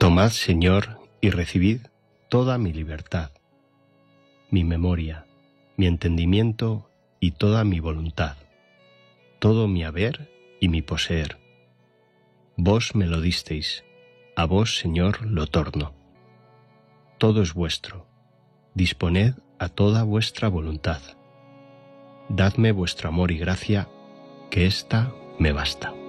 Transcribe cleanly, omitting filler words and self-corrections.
Tomad, Señor, y recibid toda mi libertad, mi memoria, mi entendimiento y toda mi voluntad, todo mi haber y mi poseer. Vos me lo disteis, a vos, Señor, lo torno. Todo es vuestro, disponed a toda vuestra voluntad. Dadme vuestro amor y gracia, que ésta me basta.